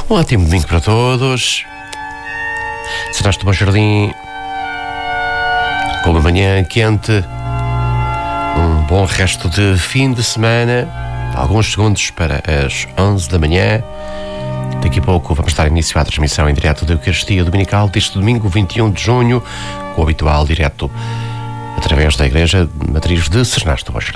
Um ótimo domingo para todos. Serás do Bom Jardim, com uma manhã quente, um bom resto de fim de semana, alguns segundos para as 11 da manhã. Daqui a pouco vamos dar início à transmissão em direto da Eucaristia Dominical deste domingo 21 de junho, com o habitual direto através da Igreja Matriz de Sernás do Bom Jardim.